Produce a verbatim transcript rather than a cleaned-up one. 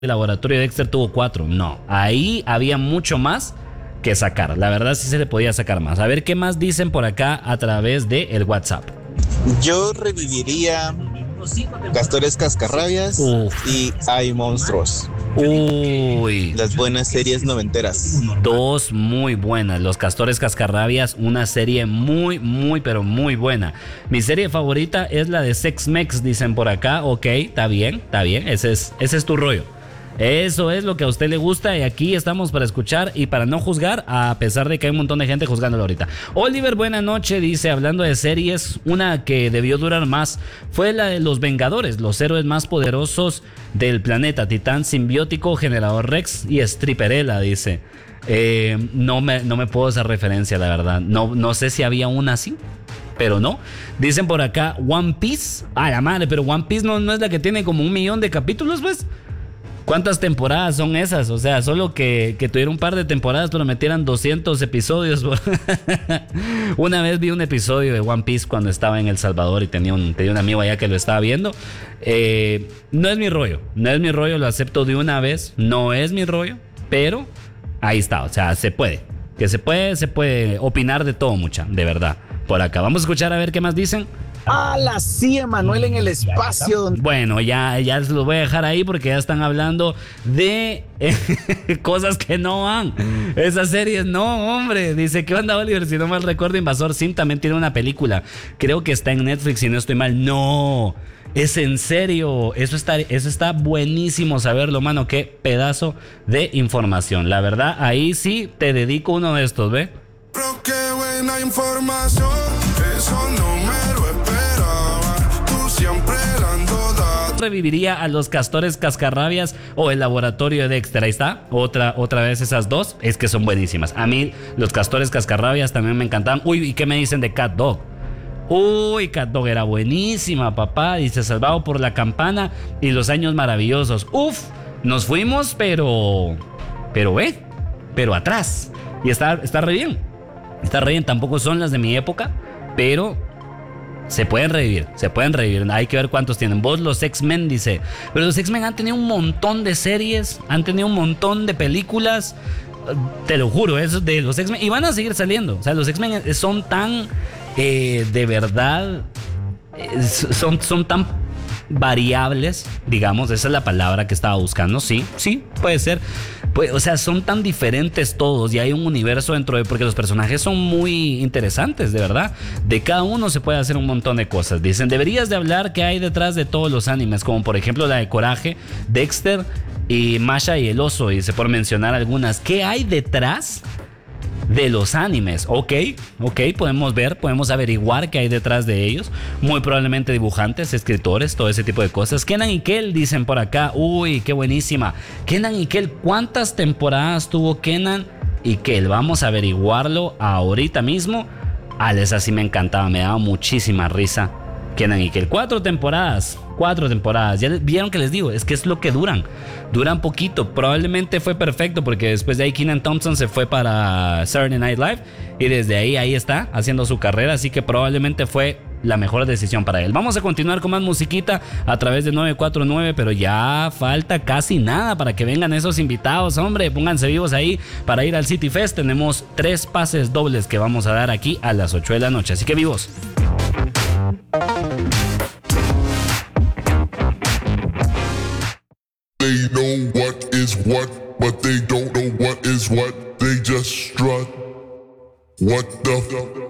El laboratorio de Dexter tuvo cuatro. No, ahí había mucho más que sacar. La verdad sí se le podía sacar más. A ver qué más dicen por acá a través del WhatsApp. Yo reviviría Castores Cascarrabias Uf. y Hay Monstruos. Uy. Las buenas series noventeras. Dos muy buenas. Los Castores Cascarrabias, una serie muy, muy, pero muy buena. Mi serie favorita es la de Sex Mex, dicen por acá. Ok, está bien, está bien. Ese es, ese es tu rollo. Eso es lo que a usted le gusta y aquí estamos para escuchar y para no juzgar, a pesar de que hay un montón de gente juzgándolo ahorita. Oliver, buena noche, dice, hablando de series, una que debió durar más fue la de Los Vengadores, los héroes más poderosos del planeta, Titán Simbiótico, Generador Rex y Stripperella, dice. Eh, no, me, no me puedo hacer referencia, la verdad. No, no sé si había una así, pero no. Dicen por acá One Piece. Ah, la madre, pero One Piece no, no es la que tiene como un millón de capítulos, pues. ¿Cuántas temporadas son esas? O sea, solo que, que tuviera un par de temporadas pero metieran doscientos episodios. Una vez vi un episodio de One Piece cuando estaba en El Salvador y tenía un, tenía un amigo allá que lo estaba viendo. Eh, no es mi rollo, no es mi rollo, lo acepto de una vez. No es mi rollo, pero ahí está, o sea, se puede. Que se puede, se puede opinar de todo, mucha, de verdad. Por acá, vamos a escuchar a ver qué más dicen. Ah, la sí, Emanuel en el espacio. Bueno, ya, ya se los voy a dejar ahí porque ya están hablando de eh, cosas que no van. Esas series no, hombre. Dice, ¿qué onda, Oliver? Si no mal recuerdo, Invasor Sim también tiene una película. Creo que está en Netflix, si no estoy mal. No, es en serio. Eso está, eso está buenísimo saberlo, mano. Qué pedazo de información. La verdad, ahí sí te dedico uno de estos, ¿ve? Pero qué buena información, eso no me lo esperaba. Tú siempre dando datos. Reviviría a los Castores Cascarrabias o el laboratorio de Dexter. Ahí está, otra, otra vez esas dos. Es que son buenísimas. A mí los Castores Cascarrabias también me encantaban. Uy, ¿y qué me dicen de Cat Dog? Uy, Cat Dog era buenísima, papá. Dice, Salvado por la Campana y Los Años Maravillosos. Uf, nos fuimos, pero... Pero, eh, pero atrás. Y está, está re bien. Está re bien, tampoco son las de mi época, pero se pueden revivir, se pueden revivir. Hay que ver cuántos tienen. Vos, los X-Men, dice. Pero los X-Men han tenido un montón de series, han tenido un montón de películas. Te lo juro, eso de los X-Men. Y van a seguir saliendo. O sea, los X-Men son tan, eh, de verdad, eh, son, son tan variables, digamos, esa es la palabra que estaba buscando. Sí, sí, puede ser. Pues, o sea, son tan diferentes todos y hay un universo dentro de... Porque los personajes son muy interesantes, de verdad. De cada uno se puede hacer un montón de cosas. Dicen, deberías de hablar qué hay detrás de todos los animes, como por ejemplo la de Coraje, Dexter y Masha y el Oso, y se por mencionar algunas. ¿Qué hay detrás de los animes? Ok, ok, podemos ver, podemos averiguar qué hay detrás de ellos. Muy probablemente dibujantes, escritores, todo ese tipo de cosas. Kenan y Kel, dicen por acá. Uy, qué buenísima. Kenan y Kel, ¿cuántas temporadas tuvo Kenan y Kel? Vamos a averiguarlo ahorita mismo. Ah, esa sí me encantaba, me daba muchísima risa. Kenan y Kel, cuatro temporadas. Cuatro temporadas. Ya vieron que les digo, es que es lo que duran. Duran poquito. Probablemente fue perfecto porque después de ahí Kenan Thompson se fue para Saturday Night Live y desde ahí ahí está haciendo su carrera, así que probablemente fue la mejor decisión para él. Vamos a continuar con más musiquita a través de nueve cuatro nueve, pero ya falta casi nada para que vengan esos invitados, hombre. Pónganse vivos ahí para ir al City Fest. Tenemos tres pases dobles que vamos a dar aquí a las ocho de la noche, así que vivos. They know what is what, but they don't know what is what. They just strut. What the f-